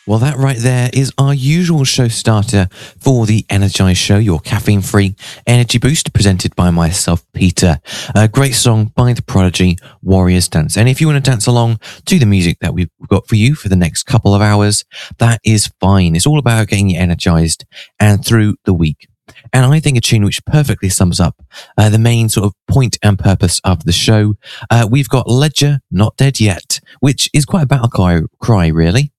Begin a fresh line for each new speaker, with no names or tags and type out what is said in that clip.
Well, that right there is our usual show starter for the Energize Show, your caffeine-free energy boost presented by myself, Peter. A great song by The Prodigy, Warriors Dance. And if you want to dance along to the music that we've got for you for the next couple of hours, that is fine. It's all about getting you energized and through the week. And I think a tune which perfectly sums up the main sort of point and purpose of the show. We've got Ledger, Not Dead Yet, which is quite a battle cry really.